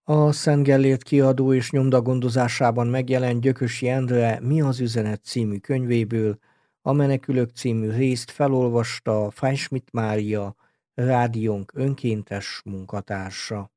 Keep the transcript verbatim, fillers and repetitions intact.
A Szent Gellért Kiadó és Nyomda gondozásában megjelent Gyökösi Endre Mi az üzenet című könyvéből a Menekülők című részt felolvasta Fájschmidt Mária, rádiónk önkéntes munkatársa.